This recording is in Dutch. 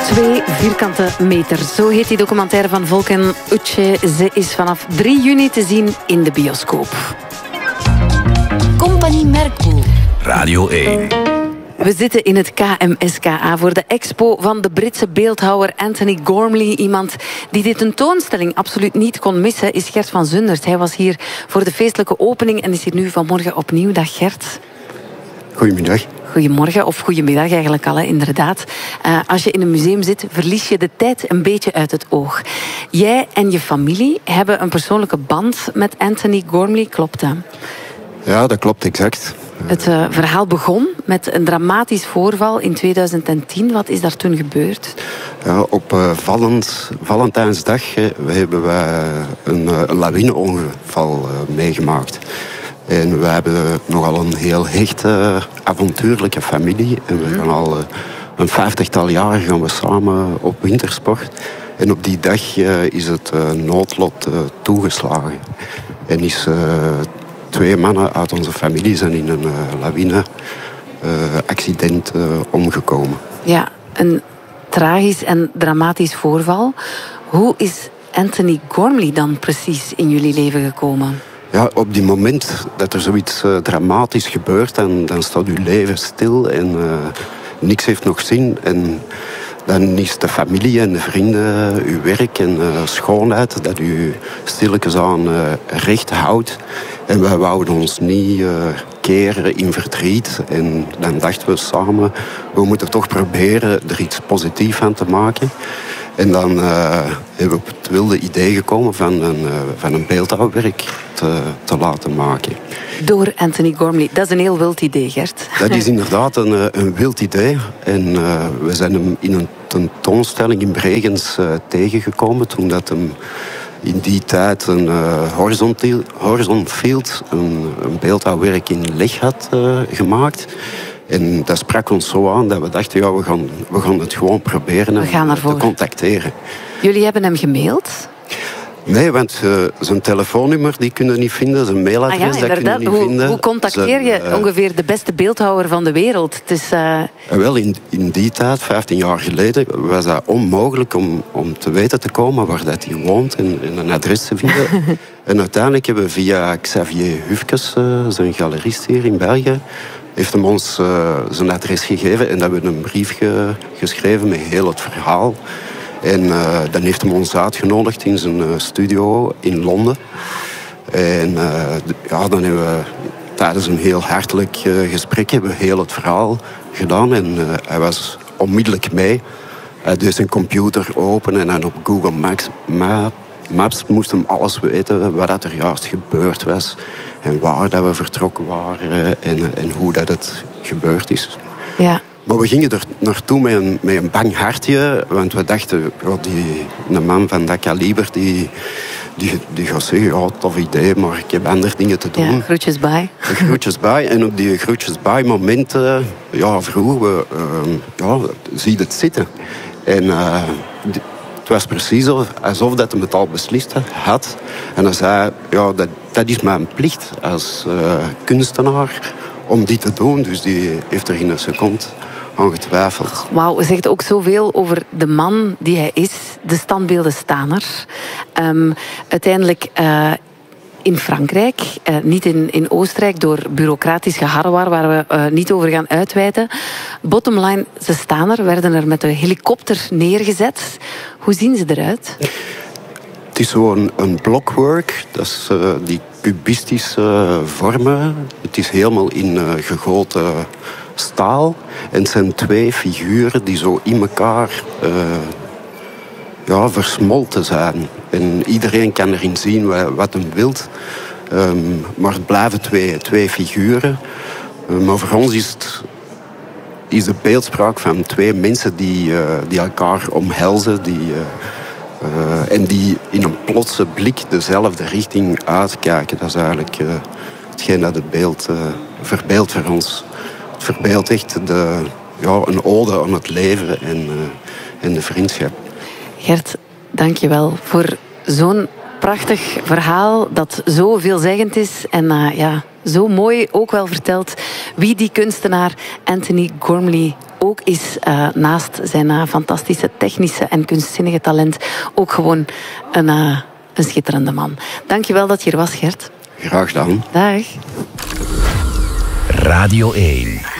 2 vierkante meter. Zo heet die documentaire van Volkan Uce. Ze is vanaf 3 juni te zien in de bioscoop. Compagnie Mercure. Radio 1. We zitten in het KMSKA voor de expo van de Britse beeldhouwer Anthony Gormley. Iemand die de tentoonstelling absoluut niet kon missen is Gert van Zundert. Hij was hier voor de feestelijke opening en is hier nu vanmorgen opnieuw. Dag Gert. Goedemiddag. Goedemorgen, of goedemiddag eigenlijk al, inderdaad. Als je in een museum zit, verlies je de tijd een beetje uit het oog. Jij en je familie hebben een persoonlijke band met Anthony Gormley, klopt dat? Ja, dat klopt exact. Het verhaal begon met een dramatisch voorval in 2010. Wat is daar toen gebeurd? Ja, op Valentijnsdag hebben we een lawineongeval meegemaakt. En we hebben nogal een heel hechte, avontuurlijke familie. En we gaan al een 50-tal jaar gaan we samen op wintersport. En op die dag is het noodlot toegeslagen. En is 2 mannen uit onze familie zijn in een lawine-accident omgekomen. Ja, een tragisch en dramatisch voorval. Hoe is Anthony Gormley dan precies in jullie leven gekomen? Ja, op die moment dat er zoiets dramatisch gebeurt, dan staat uw leven stil en niks heeft nog zin. En dan is de familie en de vrienden, uw werk en schoonheid dat u stilletjes aan recht houdt. En wij wouden ons niet keren in verdriet. En dan dachten we samen, we moeten toch proberen er iets positiefs van te maken. En dan hebben we op het wilde idee gekomen van een beeldhouwwerk te laten maken. Door Anthony Gormley. Dat is een heel wild idee, Gert. Dat is inderdaad een wild idee. En we zijn hem in een tentoonstelling in Bregenz tegengekomen. Toen dat hem in die tijd een Horizon Field, een beeldhouwwerk in leg had gemaakt. En dat sprak ons zo aan dat we dachten, ja, we gaan het gewoon proberen te contacteren. Jullie hebben hem gemaild? Nee, want zijn telefoonnummer die kunnen we niet vinden, zijn mailadres dat kunnen we niet vinden. Hoe contacteer je ongeveer de beste beeldhouwer van de wereld? Het is, Wel, in die tijd, 15 jaar geleden, was dat onmogelijk om te weten te komen waar dat hij woont en een adres te vinden. En uiteindelijk hebben we via Xavier Hufkes, zijn galerist hier in België, heeft hem ons zijn adres gegeven en dat we een brief geschreven met heel het verhaal. En dan heeft hij ons uitgenodigd in zijn studio in Londen. En dan hebben we tijdens een heel hartelijk gesprek hebben we heel het verhaal gedaan. En hij was onmiddellijk mee. Hij deed zijn computer open en dan op Google Maps moest hem alles weten wat er juist gebeurd was. En waar dat we vertrokken waren en hoe dat het gebeurd is. Ja. Maar we gingen er naartoe met een bang hartje. Want we dachten, een man van dat kaliber die gaat zeggen, ja, tof idee, maar ik heb andere dingen te doen. Ja, groetjes bij. Groetjes bij. En op die groetjes bij momenten, vroegen we, zie je het zitten? En het was precies alsof dat hij het al beslist had. En hij zei, ja, dat is mijn plicht als kunstenaar om die te doen. Dus die heeft er in een seconde aan getwijfeld. Wauw, u zegt ook zoveel over de man die hij is. De standbeelden staan er. Uiteindelijk in Frankrijk, niet in Oostenrijk, door bureaucratisch geharrewar waar we niet over gaan uitweiden. Bottom line, ze staan er, werden er met een helikopter neergezet. Hoe zien ze eruit? Het is gewoon een blockwork, dat is die cubistische vormen. Het is helemaal in gegoten staal. En het zijn 2 figuren die zo in elkaar versmolten zijn. En iedereen kan erin zien wat hem wil. Maar het blijven 2 figuren. Maar voor ons is de beeldspraak van 2 mensen die elkaar omhelzen. En die in een plotse blik dezelfde richting uitkijken. Dat is eigenlijk hetgeen dat het beeld verbeeldt voor ons. Het verbeeldt echt een ode aan het leven en de vriendschap. Gert, dank je wel voor zo'n prachtig verhaal dat zo veelzeggend is en zo mooi ook wel vertelt wie die kunstenaar Anthony Gormley ook is naast zijn fantastische technische en kunstzinnige talent ook gewoon een schitterende man. Dankjewel dat je er was, Gert. Graag gedaan. Dag. Radio 1.